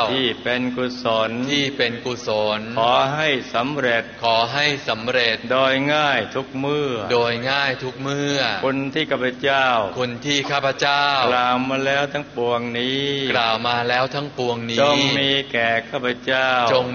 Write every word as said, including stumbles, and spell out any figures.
ที่เป็นกุศลที่เป็นกุศลขอให้สำเร็จขอให้สำเร็จโดยง่ายทุกเมื่อโดยง่ายทุกเมื่อคุณที่ข้าพเจ้าคุณที่ข้าพเจ้ากล่าวมาแล้วทั้งปวงนี้กล่าวมาแล้วทั้งปวงนี้จงมีแก่ข้าพเจ้าจง